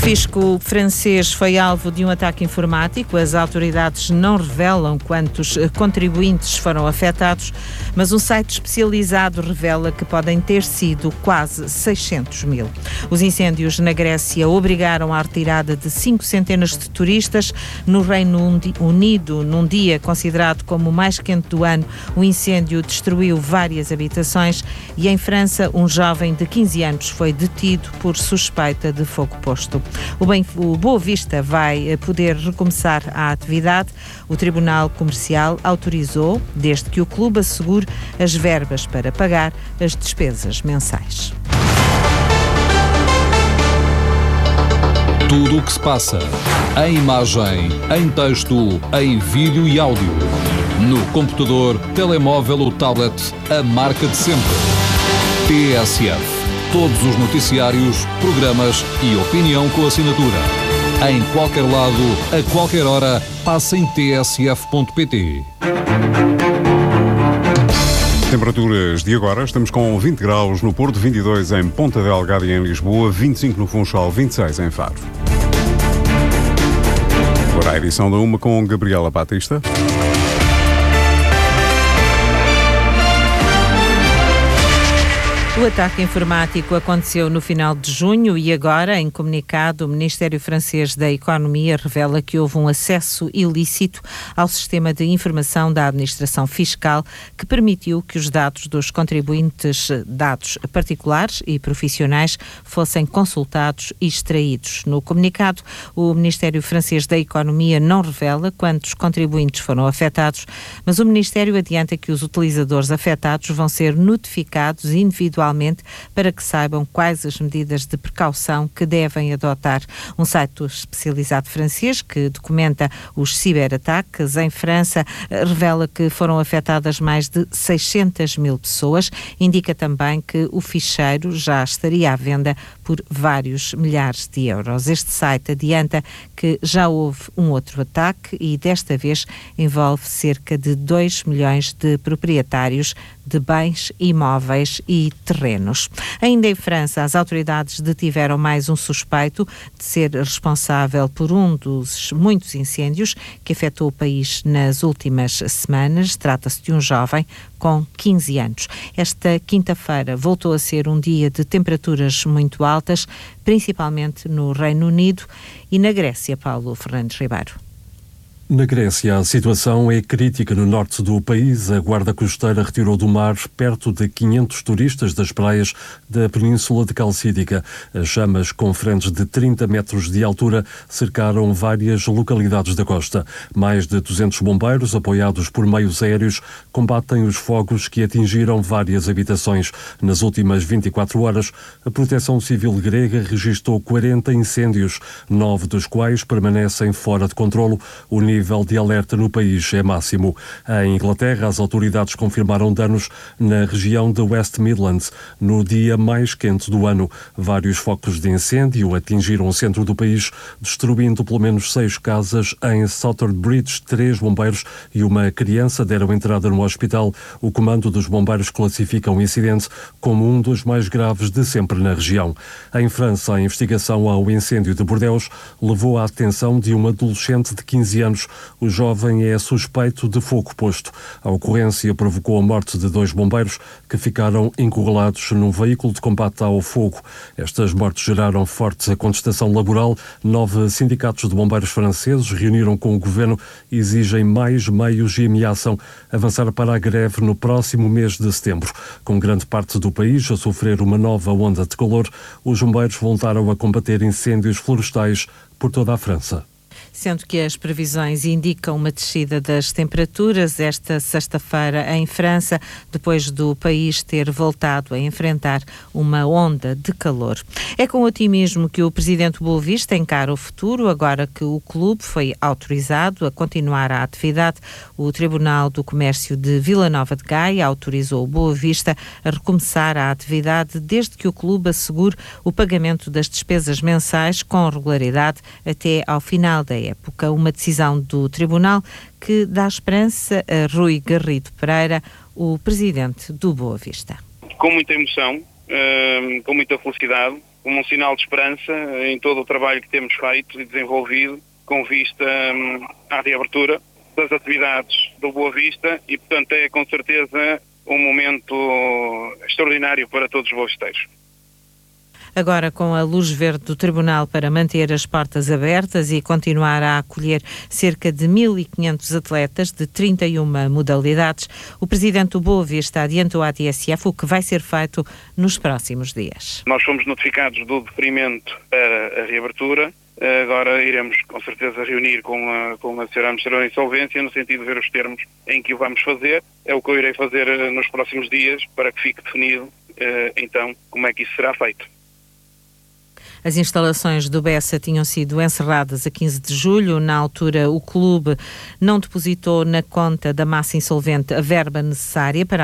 fisco francês foi alvo de um ataque informático. As autoridades não revelam quantos contribuintes foram afetados, mas um site especializado revela que podem ter sido quase 600 mil. Os incêndios na Grécia obrigaram à retirada de 5 centenas de turistas. No Reino Unido, num dia considerado como o mais quente do ano, o incêndio destruiu várias habitações e em França, um jovem de 15 anos foi detido por suspeita de fogo posto. O Boa Vista vai poder recomeçar a atividade. O Tribunal Comercial autorizou, desde que o clube assegure as verbas para pagar as despesas mensais. Tudo o que se passa, em imagem, em texto, em vídeo e áudio. No computador, telemóvel ou tablet, a marca de sempre. TSF. Todos os noticiários, programas e opinião com assinatura. Em qualquer lado, a qualquer hora, passa em tsf.pt. Temperaturas de agora, estamos com 20 graus no Porto, 22 em Ponta Delgada e em Lisboa, 25 no Funchal, 26 em Faro. Agora a edição da Uma com Gabriela Batista. O ataque informático aconteceu no final de junho e agora, em comunicado, o Ministério Francês da Economia revela que houve um acesso ilícito ao sistema de informação da administração fiscal que permitiu que os dados dos contribuintes, dados particulares e profissionais, fossem consultados e extraídos. No comunicado, o Ministério Francês da Economia não revela quantos contribuintes foram afetados, mas o Ministério adianta que os utilizadores afetados vão ser notificados individualmente para que saibam quais as medidas de precaução que devem adotar. Um site especializado francês que documenta os ciberataques em França revela que foram afetadas mais de 600 mil pessoas. Indica também que o ficheiro já estaria à venda por vários milhares de euros. Este site adianta que já houve um outro ataque e desta vez envolve cerca de 2 milhões de proprietários de bens imóveis e terrenos. Ainda em França, as autoridades detiveram mais um suspeito de ser responsável por um dos muitos incêndios que afetou o país nas últimas semanas. Trata-se de um jovem com 15 anos. Esta quinta-feira voltou a ser um dia de temperaturas muito altas, principalmente no Reino Unido e na Grécia. Paulo Fernandes Ribeiro. Na Grécia, a situação é crítica no norte do país. A Guarda Costeira retirou do mar perto de 500 turistas das praias da Península de Calcídica. As chamas, com frentes de 30 metros de altura, cercaram várias localidades da costa. Mais de 200 bombeiros, apoiados por meios aéreos, combatem os fogos que atingiram várias habitações. Nas últimas 24 horas, a Proteção Civil grega registrou 40 incêndios, 9 dos quais permanecem fora de controlo. O nível de alerta no país é máximo. Em Inglaterra, as autoridades confirmaram danos na região de West Midlands no dia mais quente do ano. Vários focos de incêndio atingiram o centro do país, destruindo pelo menos 6 casas em Southern Bridge. 3 bombeiros e uma criança deram entrada no hospital. O comando dos bombeiros classifica o incidente como um dos mais graves de sempre na região. Em França, a investigação ao incêndio de Bordeaux levou à atenção de um adolescente de 15 anos. O jovem é suspeito de fogo posto. A ocorrência provocou a morte de 2 bombeiros que ficaram encurralados num veículo de combate ao fogo. Estas mortes geraram forte contestação laboral. 9 sindicatos de bombeiros franceses reuniram com o governo e exigem mais meios e ameaçam avançar para a greve no próximo mês de setembro. Com grande parte do país a sofrer uma nova onda de calor, os bombeiros voltaram a combater incêndios florestais por toda a França. Sendo que as previsões indicam uma descida das temperaturas esta sexta-feira em França, depois do país ter voltado a enfrentar uma onda de calor. É com otimismo que o presidente Boa Vista encara o futuro, agora que o clube foi autorizado a continuar a atividade. O Tribunal do Comércio de Vila Nova de Gaia autorizou o Boa Vista a recomeçar a atividade desde que o clube assegure o pagamento das despesas mensais com regularidade até ao final da época. Uma decisão do Tribunal que dá esperança a Rui Garrido Pereira, o presidente do Boa Vista. Com muita emoção, com muita felicidade, como um sinal de esperança em todo o trabalho que temos feito e desenvolvido com vista à reabertura das atividades do Boa Vista e, portanto, é com certeza um momento extraordinário para todos os boavisteiros. Agora, com a luz verde do Tribunal para manter as portas abertas e continuar a acolher cerca de 1.500 atletas de 31 modalidades, o Presidente do Boa Vista adiantou à TSF o que vai ser feito nos próximos dias. Nós fomos notificados do deferimento para a reabertura. Agora iremos, com certeza, reunir com a Sra. Administradora de Insolvência no sentido de ver os termos em que o vamos fazer. É o que eu irei fazer nos próximos dias para que fique definido, então, como é que isso será feito. As instalações do Bessa tinham sido encerradas a 15 de julho. Na altura, o clube não depositou na conta da massa insolvente a verba necessária para